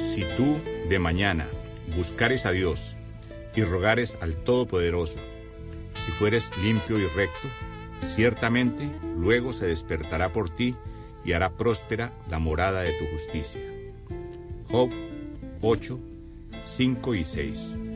Si tú de mañana buscares a Dios y rogares al Todopoderoso, si fueres limpio y recto, ciertamente luego se despertará por ti y hará próspera la morada de tu justicia. Job 8, 5 y 6.